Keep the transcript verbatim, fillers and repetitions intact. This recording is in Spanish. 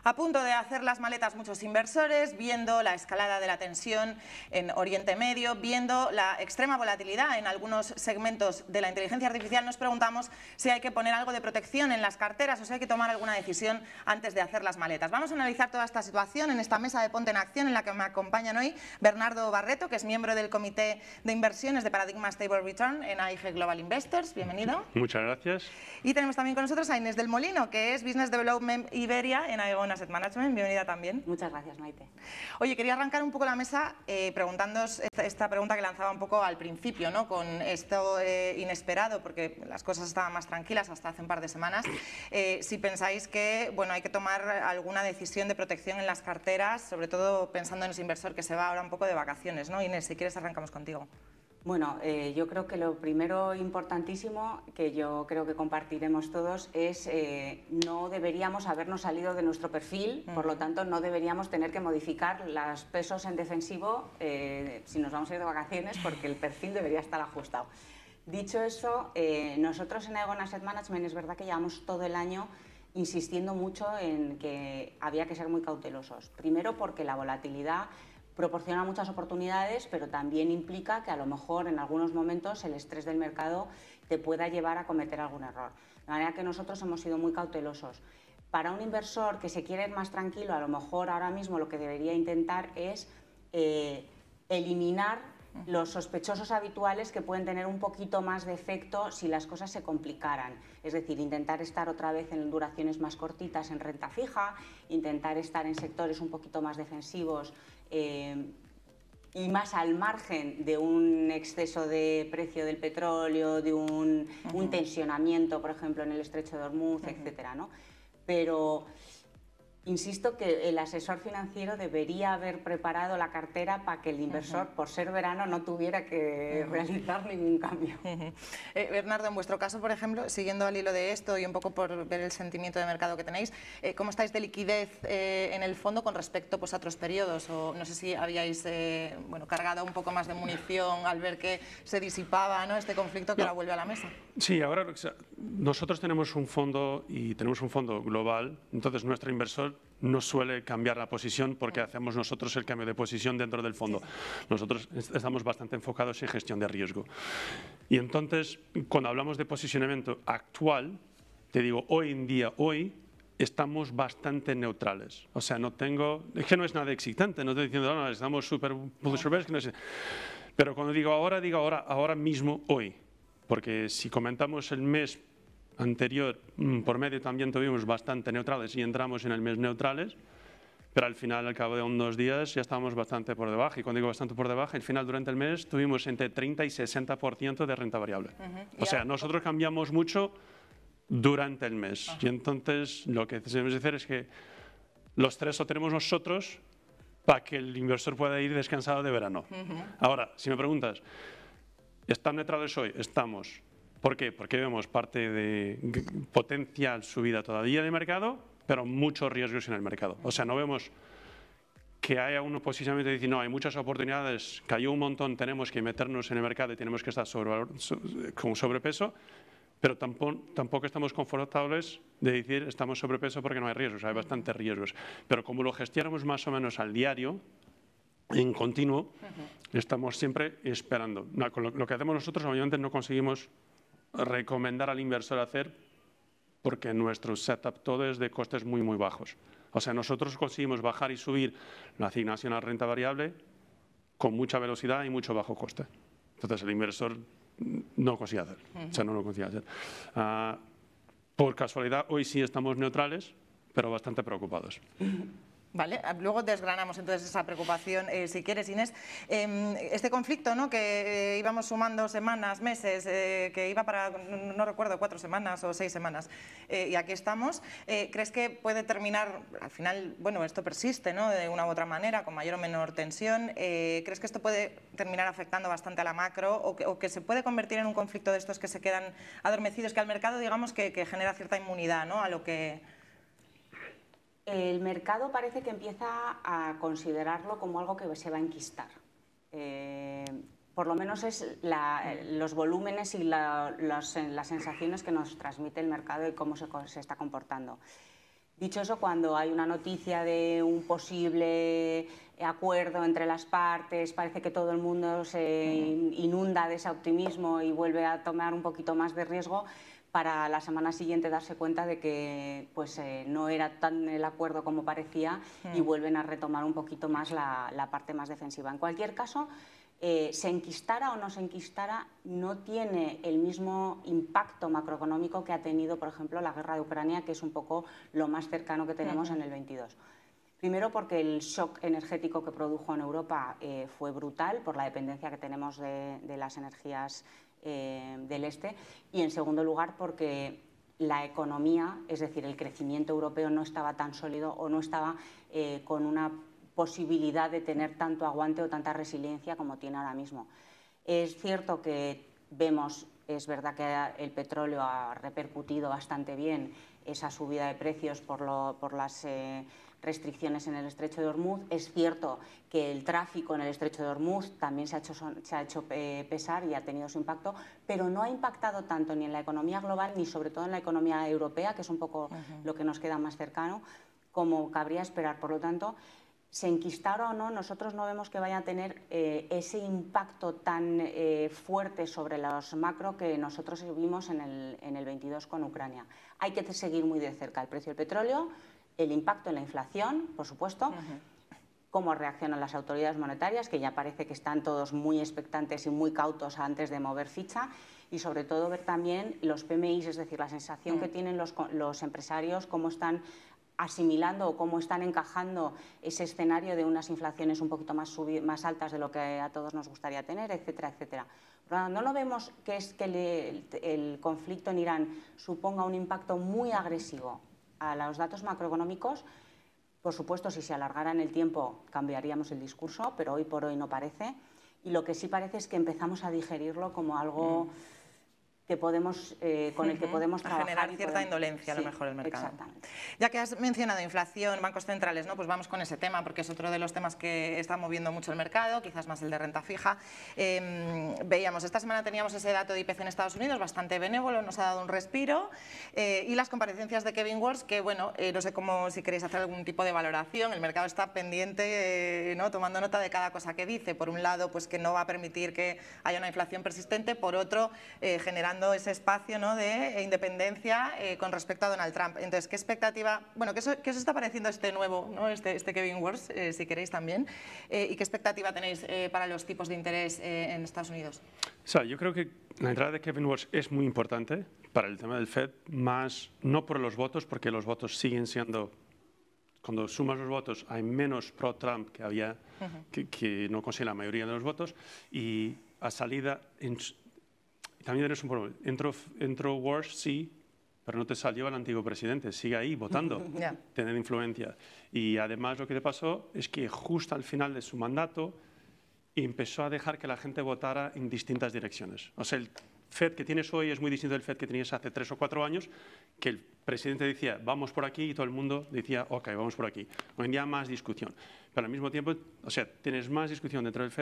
A punto de hacer las maletas muchos inversores, viendo la escalada de la tensión en Oriente Medio, viendo la extrema volatilidad en algunos segmentos de la inteligencia artificial, nos preguntamos si hay que poner algo de protección en las carteras o si hay que tomar alguna decisión antes de hacer las maletas. Vamos a analizar toda esta situación en esta mesa de Ponte en Acción en la que me acompañan hoy Bernardo Barreto, que es miembro del Comité de Inversiones de Paradigma Stable Return en A I G Global Investors. Bienvenido. Muchas gracias. Y tenemos también con nosotros a Inés del Molino, que es Business Development Iberia en Aegon Asset Management. Bienvenida también. Muchas gracias, Maite. Oye, quería arrancar un poco la mesa eh, preguntándoos esta, esta pregunta que lanzaba un poco al principio, ¿no? Con esto eh, inesperado, porque las cosas estaban más tranquilas hasta hace un par de semanas. Eh, si pensáis que bueno, hay que tomar alguna decisión de protección en las carteras, sobre todo pensando en ese inversor que se va ahora un poco de vacaciones, ¿no? Inés, si quieres arrancamos contigo. Bueno, eh, yo creo que lo primero importantísimo que yo creo que compartiremos todos es eh, no deberíamos habernos salido de nuestro perfil, uh-huh. Por lo tanto no deberíamos tener que modificar los pesos en defensivo eh, si nos vamos a ir de vacaciones, porque el perfil debería estar ajustado. Dicho eso, eh, nosotros en Aegon Asset Management es verdad que llevamos todo el año insistiendo mucho en que había que ser muy cautelosos. Primero porque la volatilidad proporciona muchas oportunidades, pero también implica que a lo mejor en algunos momentos el estrés del mercado te pueda llevar a cometer algún error. De manera que nosotros hemos sido muy cautelosos. Para un inversor que se quiere ir más tranquilo, a lo mejor ahora mismo lo que debería intentar es eh, eliminar los sospechosos habituales que pueden tener un poquito más de efecto si las cosas se complicaran. Es decir, intentar estar otra vez en duraciones más cortitas en renta fija, intentar estar en sectores un poquito más defensivos eh, y más al margen de un exceso de precio del petróleo, de un, uh-huh. un tensionamiento, por ejemplo, en el estrecho de Hormuz, uh-huh. etcétera, ¿no? Pero insisto que el asesor financiero debería haber preparado la cartera para que el inversor, uh-huh. por ser verano, no tuviera que uh-huh. realizar ningún cambio. Uh-huh. eh, Bernardo, en vuestro caso, por ejemplo, siguiendo al hilo de esto y un poco por ver el sentimiento de mercado que tenéis, eh, ¿cómo estáis de liquidez eh, en el fondo con respecto pues, a otros periodos? O no sé si habíais eh, bueno, cargado un poco más de munición al ver que se disipaba, ¿no?, este conflicto que no. ahora vuelve a la mesa. Sí, ahora o sea, nosotros tenemos un fondo y tenemos un fondo global, entonces nuestro inversor no suele cambiar la posición porque hacemos nosotros el cambio de posición dentro del fondo. Nosotros estamos bastante enfocados en gestión de riesgo. Y entonces, cuando hablamos de posicionamiento actual, te digo, hoy en día, hoy, estamos bastante neutrales. O sea, no tengo... Es que no es nada excitante, no estoy diciendo, no, no estamos súper... No es, pero cuando digo ahora, digo ahora, ahora mismo, hoy. Porque si comentamos el mes anterior, por medio también tuvimos bastante neutrales y entramos en el mes neutrales, pero al final, al cabo de unos días, ya estábamos bastante por debajo. Y cuando digo bastante por debajo, al final, durante el mes, tuvimos entre treinta y sesenta por ciento de renta variable. Uh-huh. O sea, nosotros cambiamos mucho durante el mes. Uh-huh. Y entonces, lo que debemos decir es que los tres lo tenemos nosotros para que el inversor pueda ir descansado de verano. Uh-huh. Ahora, si me preguntas, ¿están neutrales hoy? Estamos. ¿Por qué? Porque vemos parte de potencial subida todavía de mercado, pero muchos riesgos en el mercado. O sea, no vemos que haya un posicionamiento de decir, no, hay muchas oportunidades, cayó un montón, tenemos que meternos en el mercado y tenemos que estar sobre, con sobrepeso, pero tampoco, tampoco estamos confortables de decir estamos sobrepeso porque no hay riesgos, hay bastantes riesgos. Pero como lo gestionamos más o menos al diario, en continuo, uh-huh. estamos siempre esperando. No, lo, lo que hacemos nosotros, obviamente, no conseguimos recomendar al inversor hacer porque nuestro setup todo es de costes muy muy bajos. O sea, nosotros conseguimos bajar y subir la asignación a renta variable con mucha velocidad y mucho bajo coste. Entonces el inversor no consigue hacer. Uh-huh. O sea, no lo consigue hacer. Uh, por casualidad, hoy sí estamos neutrales, pero bastante preocupados. Uh-huh. Vale, luego desgranamos entonces esa preocupación, eh, si quieres, Inés. Eh, este conflicto, ¿no?, que eh, íbamos sumando semanas, meses, eh, que iba para, no, no recuerdo, cuatro semanas o seis semanas, eh, y aquí estamos, eh, ¿crees que puede terminar, al final, bueno, esto persiste, ¿no?, de una u otra manera, con mayor o menor tensión? Eh, ¿Crees que esto puede terminar afectando bastante a la macro o que, o que se puede convertir en un conflicto de estos que se quedan adormecidos, que al mercado, digamos, que, que genera cierta inmunidad, ¿no?, a lo que... El mercado parece que empieza a considerarlo como algo que se va a enquistar. Eh, por lo menos es la, los volúmenes y la, los, las sensaciones que nos transmite el mercado y cómo se, se está comportando. Dicho eso, cuando hay una noticia de un posible acuerdo entre las partes, parece que todo el mundo se inunda de ese optimismo y vuelve a tomar un poquito más de riesgo, para la semana siguiente darse cuenta de que pues, eh, no era tan el acuerdo como parecía y vuelven a retomar un poquito más la, la parte más defensiva. En cualquier caso, eh, se enquistara o no se enquistara, no tiene el mismo impacto macroeconómico que ha tenido, por ejemplo, la guerra de Ucrania, que es un poco lo más cercano que tenemos uh-huh. en el veintidós. Primero porque el shock energético que produjo en Europa eh, fue brutal por la dependencia que tenemos de, de las energías eh, del este, y en segundo lugar porque la economía, es decir, el crecimiento europeo no estaba tan sólido o no estaba eh, con una posibilidad de tener tanto aguante o tanta resiliencia como tiene ahora mismo. Es cierto que vemos, es verdad que el petróleo ha repercutido bastante bien esa subida de precios por, lo, por las eh, restricciones en el Estrecho de Hormuz. Es cierto que el tráfico en el Estrecho de Hormuz también se ha hecho, se ha hecho eh, pesar y ha tenido su impacto, pero no ha impactado tanto ni en la economía global ni sobre todo en la economía europea, que es un poco uh-huh. lo que nos queda más cercano, como cabría esperar. Por lo tanto, se enquistara o no, nosotros no vemos que vaya a tener eh, ese impacto tan eh, fuerte sobre los macro que nosotros vimos en el, en el veintidós con Ucrania. Hay que seguir muy de cerca el precio del petróleo, el impacto en la inflación, por supuesto, uh-huh. cómo reaccionan las autoridades monetarias, que ya parece que están todos muy expectantes y muy cautos antes de mover ficha, y sobre todo ver también los P M Is, es decir, la sensación uh-huh. que tienen los, los empresarios, cómo están asimilando o cómo están encajando ese escenario de unas inflaciones un poquito más, más altas de lo que a todos nos gustaría tener, etcétera, etcétera. Pero no lo vemos que es que le, el, el conflicto en Irán suponga un impacto muy agresivo a los datos macroeconómicos. Por supuesto, si se alargara en el tiempo cambiaríamos el discurso, pero hoy por hoy no parece. Y lo que sí parece es que empezamos a digerirlo como algo... Mm. Que podemos, eh, con el que podemos trabajar. A generar cierta podemos... indolencia, a lo mejor, el mercado. Exactamente. Ya que has mencionado inflación, bancos centrales, ¿no? Pues vamos con ese tema, porque es otro de los temas que está moviendo mucho el mercado, quizás más el de renta fija. Eh, veíamos, esta semana teníamos ese dato de I P C en Estados Unidos, bastante benévolo, nos ha dado un respiro, eh, y las comparecencias de Kevin Warsh, que, bueno, eh, no sé cómo, si queréis hacer algún tipo de valoración, el mercado está pendiente, eh, ¿no? Tomando nota de cada cosa que dice. Por un lado, pues que no va a permitir que haya una inflación persistente, por otro, eh, generando ese espacio, ¿no? de independencia eh, con respecto a Donald Trump. Entonces, ¿qué expectativa, bueno, qué, eso, qué os está pareciendo este nuevo, ¿no? este, este Kevin Warsh, eh, si queréis también, eh, y qué expectativa tenéis eh, para los tipos de interés eh, en Estados Unidos? O sea, yo creo que la entrada de Kevin Warsh es muy importante para el tema del Fed, más no por los votos, porque los votos siguen siendo, cuando sumas los votos, hay menos pro-Trump que había, uh-huh. que, que no consigue la mayoría de los votos, y a salida... En, también tienes un problema. Entró, entró Warsh, sí, pero no te salió el antiguo presidente. Sigue ahí votando, yeah. tener influencia. Y además lo que le pasó es que justo al final de su mandato empezó a dejar que la gente votara en distintas direcciones. O sea, el Fed que tienes hoy es muy distinto del Fed que tenías hace tres o cuatro años, que el presidente decía, vamos por aquí, y todo el mundo decía, ok, vamos por aquí. Hoy en día más discusión. Pero al mismo tiempo, o sea, tienes más discusión dentro del Fed